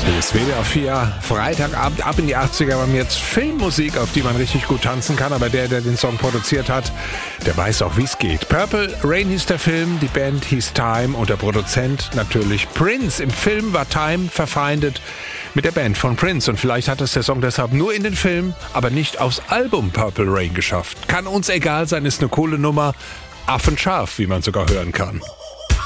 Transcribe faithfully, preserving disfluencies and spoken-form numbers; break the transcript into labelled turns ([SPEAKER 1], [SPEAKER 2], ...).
[SPEAKER 1] Das W D R vier Freitagabend ab in die achtziger haben jetzt Filmmusik, auf die man richtig gut tanzen kann. Aber der, der den Song produziert hat, der weiß auch, wie es geht. Purple Rain hieß der Film, die Band hieß Time und der Produzent natürlich Prince. Im Film war Time verfeindet mit der Band von Prince. Und vielleicht hat es der Song deshalb nur in den Film, aber nicht aufs Album Purple Rain geschafft. Kann uns egal sein, ist eine coole Nummer. Affenscharf, wie man sogar hören kann.